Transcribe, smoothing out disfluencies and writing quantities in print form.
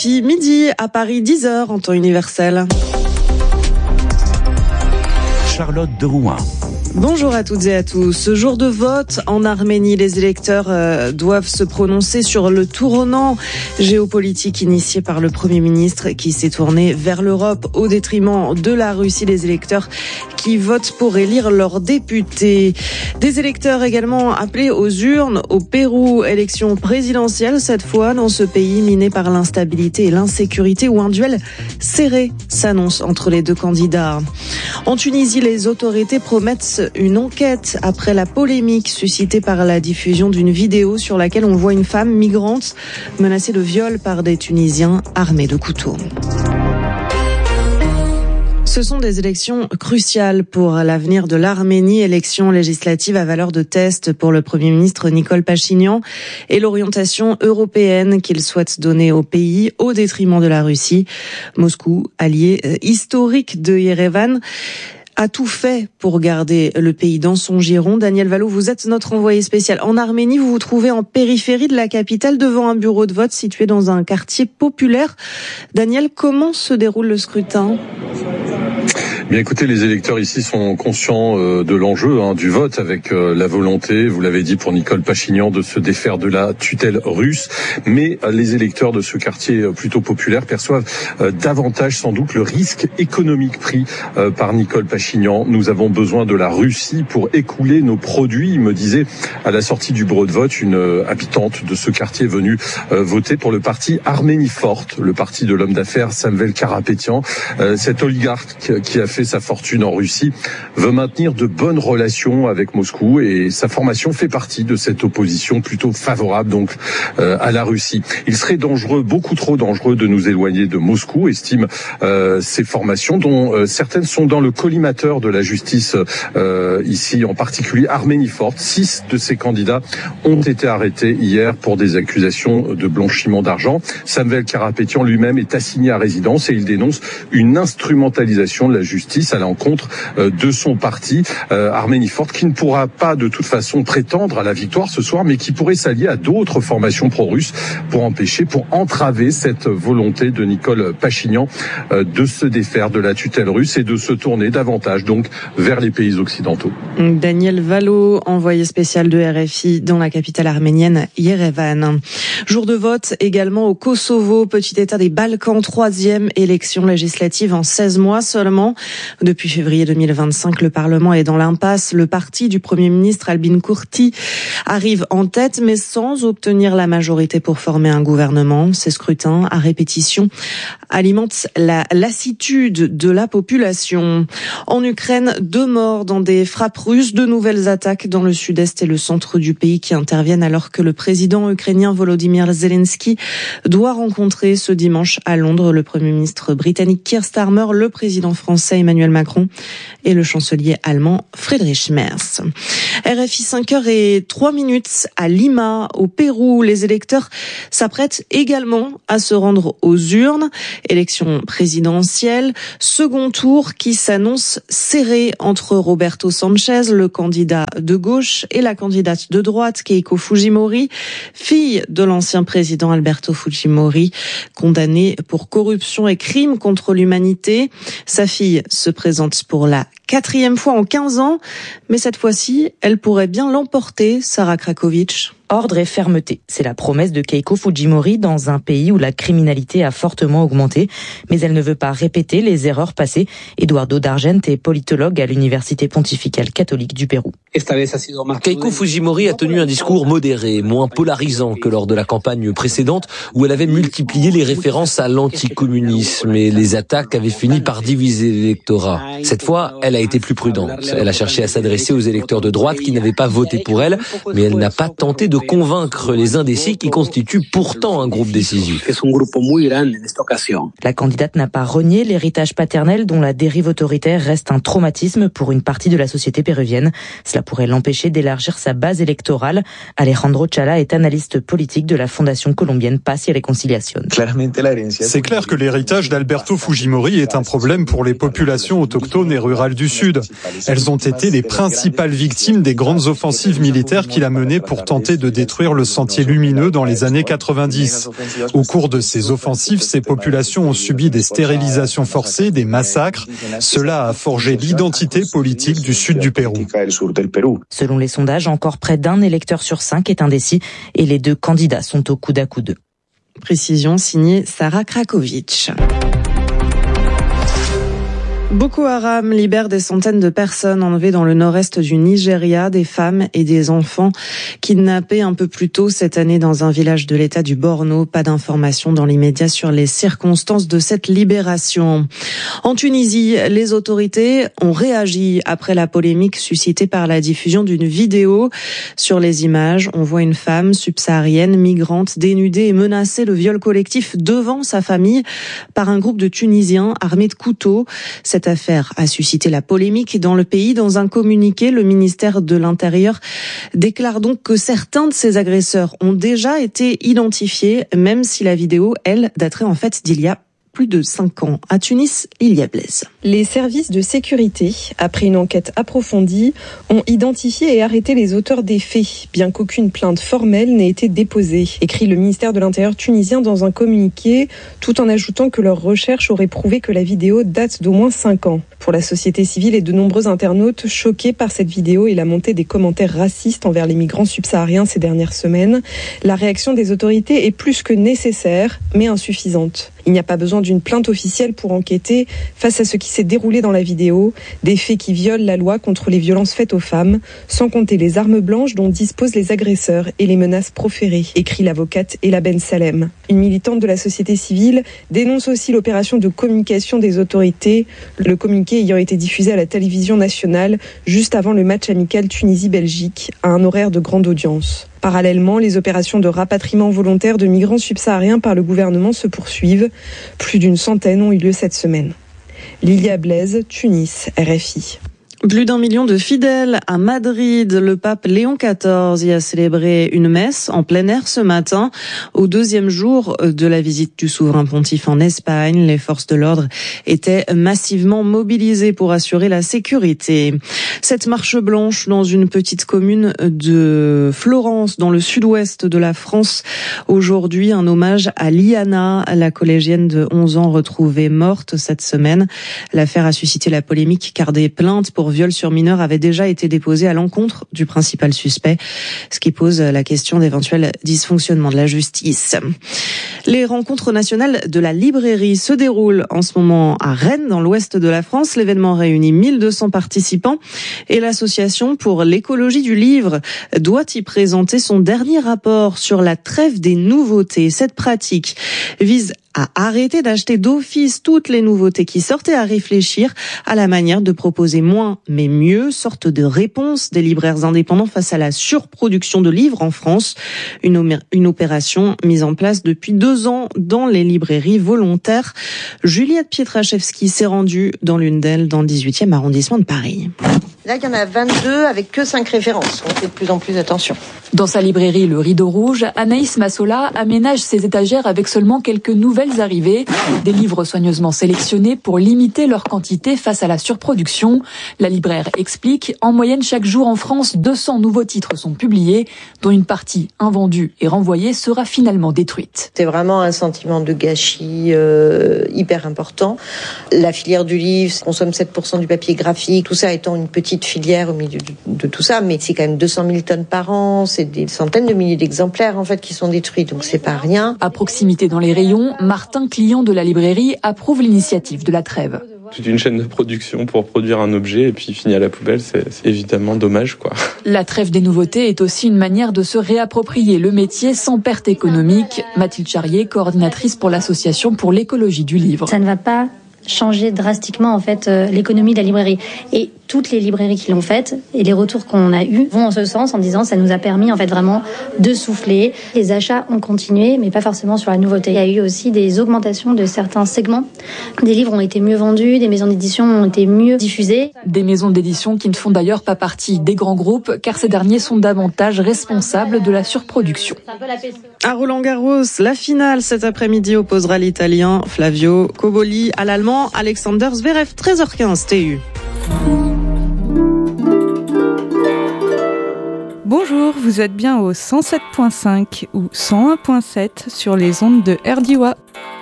Midi à Paris, 10h en temps universel. Charlotte de Rouen. Bonjour à toutes et à tous. Ce jour de vote en Arménie, les électeurs doivent se prononcer sur le tournant géopolitique initié par le Premier ministre qui s'est tourné vers l'Europe au détriment de la Russie. Les électeurs qui votent pour élire leurs députés. Des électeurs également appelés aux urnes au Pérou. Élection présidentielle cette fois dans ce pays miné par l'instabilité et l'insécurité où un duel serré s'annonce entre les deux candidats. En Tunisie, les autorités promettent une enquête après la polémique suscitée par la diffusion d'une vidéo sur laquelle on voit une femme migrante menacée de viol par des Tunisiens armés de couteaux. Ce sont des élections cruciales pour l'avenir de l'Arménie, élections législatives à valeur de test pour le Premier ministre Nicole Pachinian et l'orientation européenne qu'il souhaite donner au pays au détriment de la Russie. Moscou, allié historique de Yerevan, a tout fait pour garder le pays dans son giron. Daniel Valo, vous êtes notre envoyé spécial en Arménie. Vous vous trouvez en périphérie de la capitale devant un bureau de vote situé dans un quartier populaire. Daniel, comment se déroule le scrutin ? Bien écoutez, les électeurs ici sont conscients de l'enjeu du vote avec la volonté, vous l'avez dit pour Nicole Pachinian, de se défaire de la tutelle russe. Mais les électeurs de ce quartier plutôt populaire perçoivent davantage sans doute le risque économique pris par Nicole Pachinian. Nous avons besoin de la Russie pour écouler nos produits, me disait à la sortie du bureau de vote une habitante de ce quartier venue voter pour le parti Arménie Forte, le parti de l'homme d'affaires Samvel Karapetyan. Cet oligarque qui a fait sa fortune en Russie veut maintenir de bonnes relations avec Moscou et sa formation fait partie de cette opposition plutôt favorable donc à la Russie. Il serait dangereux, beaucoup trop dangereux de nous éloigner de Moscou, estiment ces formations dont certaines sont dans le collimateur de la justice ici, en particulier Arménie Forte. 6 de ces candidats ont été arrêtés hier pour des accusations de blanchiment d'argent. Samvel Karapetyan lui-même est assigné à résidence et il dénonce une instrumentalisation de la justice à l'encontre de son parti Arménie Forte, qui ne pourra pas de toute façon prétendre à la victoire ce soir, mais qui pourrait s'allier à d'autres formations pro-russes pour entraver cette volonté de Nicole Pachinian de se défaire de la tutelle russe et de se tourner davantage donc vers les pays occidentaux. Daniel Valo, envoyé spécial de RFI dans la capitale arménienne Yerevan. Jour de vote également au Kosovo, petit état des Balkans, 3e élection législative en 16 mois seulement. Depuis février 2025, le Parlement est dans l'impasse. Le parti du Premier ministre Albin Kurti arrive en tête, mais sans obtenir la majorité pour former un gouvernement. Ces scrutins à répétition alimentent la lassitude de la population. En Ukraine, 2 morts dans des frappes russes, 2 nouvelles attaques dans le sud-est et le centre du pays qui interviennent alors que le président ukrainien Volodymyr Zelensky doit rencontrer ce dimanche à Londres le Premier ministre britannique Keir Starmer, le président français Emmanuel Macron et le chancelier allemand Friedrich Merz. RFI 5h03 à Lima, au Pérou. Les électeurs s'apprêtent également à se rendre aux urnes. Élection présidentielle, second tour qui s'annonce serré entre Roberto Sanchez, le candidat de gauche, et la candidate de droite, Keiko Fujimori, fille de l'ancien président Alberto Fujimori, condamnée pour corruption et crimes contre l'humanité. Sa fille se présente pour la 4e fois en 15 ans, mais cette fois-ci, elle pourrait bien l'emporter, Sarah Krakovic. Ordre et fermeté, c'est la promesse de Keiko Fujimori dans un pays où la criminalité a fortement augmenté, mais elle ne veut pas répéter les erreurs passées. Eduardo D'Argent est politologue à l'Université pontificale catholique du Pérou. Keiko Fujimori a tenu un discours modéré, moins polarisant que lors de la campagne précédente où elle avait multiplié les références à l'anticommunisme et les attaques avaient fini par diviser l'électorat. Cette fois, elle a été plus prudente. Elle a cherché à s'adresser aux électeurs de droite qui n'avaient pas voté pour elle, mais elle n'a pas tenté de convaincre les indécis qui constituent pourtant un groupe décisif. La candidate n'a pas renié l'héritage paternel dont la dérive autoritaire reste un traumatisme pour une partie de la société péruvienne. Cela pourrait l'empêcher d'élargir sa base électorale. Alejandro Chala est analyste politique de la Fondation colombienne Paz y Reconciliación. C'est clair que l'héritage d'Alberto Fujimori est un problème pour les populations autochtones et rurales du Sud. Elles ont été les principales victimes des grandes offensives militaires qu'il a menées pour tenter de détruire le sentier lumineux dans les années 90. Au cours de ces offensives, ces populations ont subi des stérilisations forcées, des massacres. Cela a forgé l'identité politique du sud du Pérou. Selon les sondages, encore près d'un électeur sur 5 est indécis et les deux candidats sont au coude à coude. Précision signée Sarah Krakovic. Boko Haram libère des centaines de personnes enlevées dans le nord-est du Nigeria, des femmes et des enfants kidnappés un peu plus tôt cette année dans un village de l'État du Borno. Pas d'informations dans l'immédiat sur les circonstances de cette libération. En Tunisie, les autorités ont réagi après la polémique suscitée par la diffusion d'une vidéo. Sur les images, on voit une femme subsaharienne, migrante, dénudée et menacée de viol collectif devant sa famille par un groupe de Tunisiens armés de couteaux. Cette affaire a suscité la polémique dans le pays. Dans un communiqué, le ministère de l'Intérieur déclare donc que certains de ces agresseurs ont déjà été identifiés, même si la vidéo, elle, daterait en fait d'il y a plus de 5 ans. À Tunis, Lilia Blaise. Les services de sécurité, après une enquête approfondie, ont identifié et arrêté les auteurs des faits, bien qu'aucune plainte formelle n'ait été déposée, écrit le ministère de l'Intérieur tunisien dans un communiqué, tout en ajoutant que leurs recherches auraient prouvé que la vidéo date d'au moins 5 ans. Pour la société civile et de nombreux internautes choqués par cette vidéo et la montée des commentaires racistes envers les migrants subsahariens ces dernières semaines, la réaction des autorités est plus que nécessaire, mais insuffisante. Il n'y a pas besoin d'une plainte officielle pour enquêter face à ce qui s'est déroulé dans la vidéo, des faits qui violent la loi contre les violences faites aux femmes, sans compter les armes blanches dont disposent les agresseurs et les menaces proférées, écrit l'avocate Ella Ben Salem. Une militante de la société civile dénonce aussi l'opération de communication des autorités, le communiqué ayant été diffusé à la télévision nationale juste avant le match amical Tunisie-Belgique à un horaire de grande audience. Parallèlement, les opérations de rapatriement volontaire de migrants subsahariens par le gouvernement se poursuivent. Plus d'une centaine ont eu lieu cette semaine. Lilia Blaise, Tunis, RFI. Plus d'1 million de fidèles à Madrid. Le pape Léon XIV y a célébré une messe en plein air ce matin. Au 2e jour de la visite du souverain pontife en Espagne, les forces de l'ordre étaient massivement mobilisées pour assurer la sécurité. Cette marche blanche dans une petite commune de Florence, dans le sud-ouest de la France. Aujourd'hui, un hommage à Liana, la collégienne de 11 ans retrouvée morte cette semaine. L'affaire a suscité la polémique car des plaintes pour viol sur mineur avait déjà été déposé à l'encontre du principal suspect, ce qui pose la question d'éventuels dysfonctionnements de la justice. Les rencontres nationales de la librairie se déroulent en ce moment à Rennes, dans l'ouest de la France. L'événement réunit 1200 participants et l'association pour l'écologie du livre doit y présenter son dernier rapport sur la trêve des nouveautés. Cette pratique vise à arrêter d'acheter d'office toutes les nouveautés qui sortent et à réfléchir à la manière de proposer moins mais mieux, sorte de réponse des libraires indépendants face à la surproduction de livres en France. Une opération mise en place depuis 2 ans dans les librairies volontaires. Juliette Pietraszewski s'est rendue dans l'une d'elles dans le 18e arrondissement de Paris. Là, il y en a 22 avec que 5 références. On fait de plus en plus attention. Dans sa librairie Le Rideau Rouge, Anaïs Massola aménage ses étagères avec seulement quelques nouvelles arrivées. Des livres soigneusement sélectionnés pour limiter leur quantité face à la surproduction. La libraire explique, en moyenne chaque jour en France, 200 nouveaux titres sont publiés, dont une partie invendue et renvoyée sera finalement détruite. C'est vraiment un sentiment de gâchis hyper important. La filière du livre consomme 7% du papier graphique, tout ça étant une petite filière au milieu de tout ça, mais c'est quand même 200 000 tonnes par an, c'est des centaines de milliers d'exemplaires en fait qui sont détruits, donc c'est pas rien. À proximité dans les rayons, Martin, client de la librairie, approuve l'initiative de la trêve. Toute une chaîne de production pour produire un objet et puis finir à la poubelle, c'est évidemment dommage, quoi. La trêve des nouveautés est aussi une manière de se réapproprier le métier sans perte économique. Mathilde Charrier, coordinatrice pour l'association pour l'écologie du livre. Ça ne va pas changer drastiquement en fait l'économie de la librairie, et toutes les librairies qui l'ont faite et les retours qu'on a eus vont en ce sens en disant ça nous a permis en fait vraiment de souffler. Les achats ont continué mais pas forcément sur la nouveauté. Il y a eu aussi des augmentations de certains segments. Des livres ont été mieux vendus, des maisons d'édition ont été mieux diffusées. Des maisons d'édition qui ne font d'ailleurs pas partie des grands groupes car ces derniers sont davantage responsables de la surproduction. À Roland-Garros, la finale cet après-midi opposera l'Italien Flavio Cobolli à l'Allemand Alexander Zverev, 13h15 TU. Bonjour, vous êtes bien au 107.5 ou 101.7 sur les ondes de RDIWA.